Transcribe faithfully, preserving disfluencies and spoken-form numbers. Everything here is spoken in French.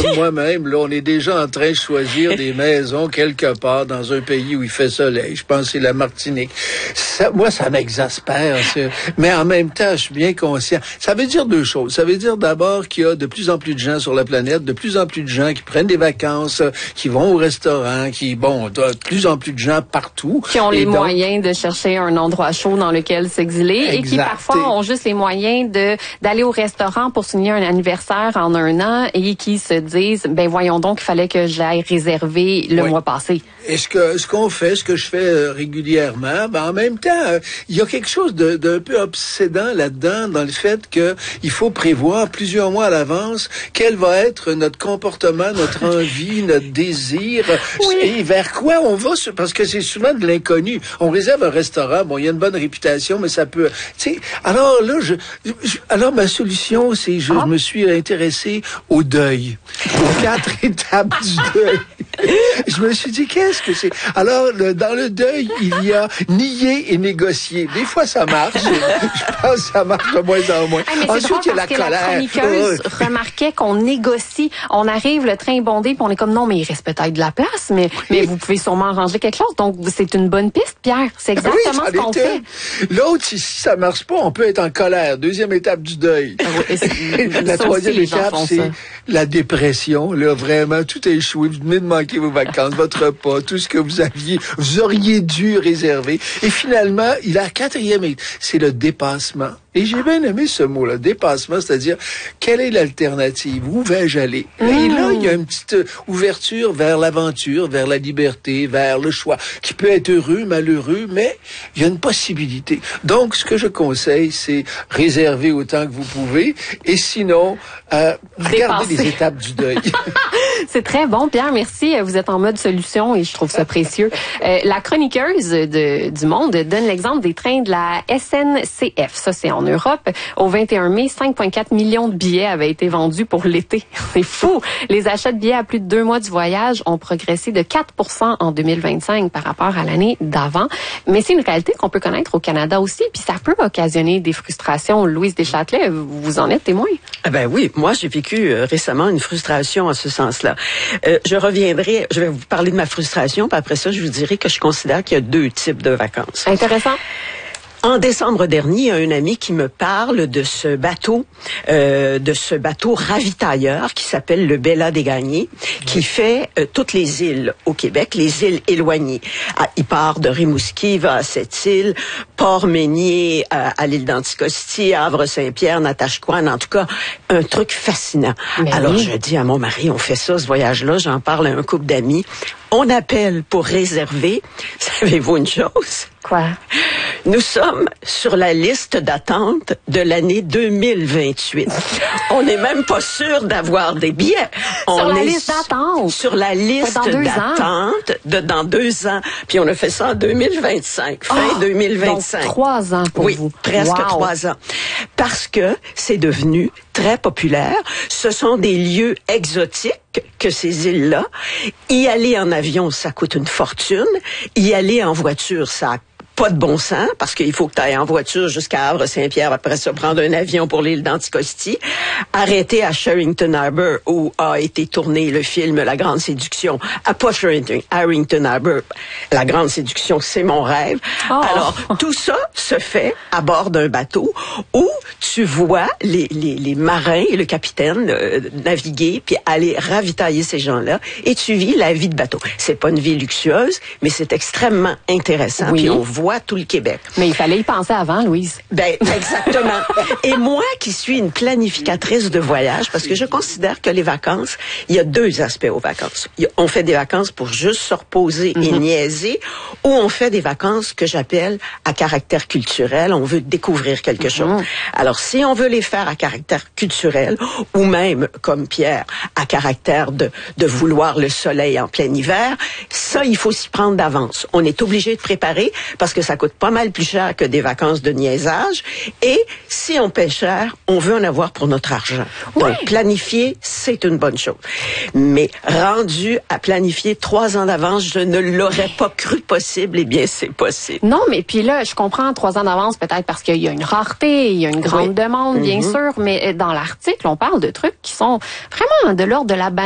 moi-même, là, on est déjà en train de choisir des maisons quelque part dans un pays où il fait soleil. Je pense que c'est la Martinique. Ça, moi, ça m'exaspère. C'est... Mais en même temps, je suis bien conscient. Ça veut dire deux choses. Ça veut dire d'abord qu'il y a de plus en plus de gens sur la planète, de plus en plus de gens qui prennent des vacances, qui vont au restaurant, qui, bon, de plus en plus de gens partout. Qui ont et les donc... moyens de chercher un endroit chaud dans lequel s'exiler exact. Et qui parfois ont juste les moyens de d'aller au restaurant pour signer un anniversaire en un an et qui se disent, ben voyons donc, il fallait que j'aille réserver le oui. mois passé. Et ce que ce qu'on fait, ce que je fais euh, régulièrement, ben en même temps, euh, il y a quelque chose de d'un peu obsédant là-dedans, dans le fait que il faut prévoir plusieurs mois à l'avance quel va être notre comportement, notre envie, notre désir, oui. et vers quoi on va, parce que c'est souvent de l'inconnu. On réserve un restaurant, bon, il y a une bonne réputation, mais ça peut, tu sais. Alors là, je, je alors ma solution, c'est je, ah. je me suis intéressé au deuil, aux quatre étapes du deuil. Je me suis dit, qu'est-ce que c'est? Alors, le, dans le deuil, il y a nier et négocier. Des fois, ça marche. Je pense que ça marche de moins en moins. Hey, Ensuite, il y a la colère. La chroniqueuse oh. remarquait qu'on négocie. On arrive, le train est bondé, puis on est comme, non, mais il reste peut-être de la place, mais, oui. mais vous pouvez sûrement arranger quelque chose. Donc, c'est une bonne piste, Pierre. C'est exactement oui, ce qu'on fait. L'autre, si ça marche pas, on peut être en colère. Deuxième étape du deuil. Ah oui, la troisième aussi, étape, c'est ça. La dépression. Là, vraiment, tout a échoué. Vous venez de manquer vos vacances, votre repas, tout ce que vous aviez, vous auriez dû réserver. Et finalement, il a la quatrième, c'est le dépassement. Et j'ai bien aimé ce mot-là, dépassement, c'est-à-dire, quelle est l'alternative? Où vais-je aller? Mmh. Et là, il y a une petite ouverture vers l'aventure, vers la liberté, vers le choix, qui peut être heureux, malheureux, mais il y a une possibilité. Donc, ce que je conseille, c'est réserver autant que vous pouvez, et sinon, euh, regardez les étapes du deuil. C'est très bon, Pierre, merci. Vous êtes en mode solution et je trouve ça précieux. Euh, la chroniqueuse de, du Monde donne l'exemple des trains de la S N C F. Ça, c'est en Europe. Au vingt et un mai, cinq virgule quatre millions de billets avaient été vendus pour l'été. C'est fou! Les achats de billets à plus de deux mois du voyage ont progressé de quatre pour cent en deux mille vingt-cinq par rapport à l'année d'avant. Mais c'est une réalité qu'on peut connaître au Canada aussi, puis ça peut occasionner des frustrations. Louise Deschâtelet, vous en êtes témoin? Eh ben oui, moi j'ai vécu euh, récemment une frustration en ce sens-là. Euh, je reviendrai, je vais vous parler de ma frustration, puis après ça, je vous dirai que je considère qu'il y a deux types de vacances. Intéressant. En décembre dernier, il y a un ami qui me parle de ce bateau, euh, de ce bateau ravitailleur qui s'appelle le Bella des Gagnés, qui fait euh, toutes les îles au Québec, les îles éloignées. Ah, il part de Rimouski, va à Sept-Îles, Port-Meunier, à, à l'île d'Anticosti, Havre-Saint-Pierre, Natashquan, en tout cas, un truc fascinant. Mais Alors, oui. je dis à mon mari, on fait ça, ce voyage-là, j'en parle à un couple d'amis. On appelle pour réserver. Savez-vous une chose? Quoi? Nous sommes sur la liste d'attente de l'année deux mille vingt-huit. On n'est même pas sûr d'avoir des billets. On sur la est liste d'attente? Sur la liste d'attente de dans deux ans. Puis on a fait ça en deux mille vingt-cinq, fin oh, deux mille vingt-cinq. Donc trois ans pour oui, vous. Oui, presque wow. trois ans. Parce que c'est devenu très populaire. Ce sont des lieux exotiques que ces îles-là. Y aller en avion, ça coûte une fortune. Y aller en voiture, ça pas de bon sens, parce qu'il faut que tu ailles en voiture jusqu'à Havre-Saint-Pierre, après ça, prendre un avion pour l'île d'Anticosti, arrêter à Sherrington Harbour, où a été tourné le film La Grande Séduction. À pas Sherrington, Harrington Harbour, La Grande Séduction, c'est mon rêve. Oh. Alors, tout ça se fait à bord d'un bateau où tu vois les, les, les marins et le capitaine euh, naviguer, puis aller ravitailler ces gens-là, et tu vis la vie de bateau. C'est pas une vie luxueuse, mais c'est extrêmement intéressant, oui. puis on voit tout le Québec. Mais il fallait y penser avant, Louise. Ben, exactement. Et moi, qui suis une planificatrice de voyage, parce que je considère que les vacances, il y a deux aspects aux vacances. On fait des vacances pour juste se reposer mm-hmm. et niaiser, ou on fait des vacances que j'appelle à caractère culturel. On veut découvrir quelque mm-hmm. chose. Alors, si on veut les faire à caractère culturel, ou même, comme Pierre, à caractère de, de vouloir le soleil en plein hiver, ça, il faut s'y prendre d'avance. On est obligé de préparer, parce que ça coûte pas mal plus cher que des vacances de niaisage. Et si on paie cher, on veut en avoir pour notre argent. Oui. Donc, planifier, c'est une bonne chose. Mais rendu à planifier trois ans d'avance, je ne l'aurais pas cru possible. Eh bien, c'est possible. Non, mais puis là, je comprends trois ans d'avance peut-être parce qu'il y a une rareté, il y a une grande oui. demande, bien mm-hmm. sûr. Mais dans l'article, on parle de trucs qui sont vraiment de l'ordre de la banalité.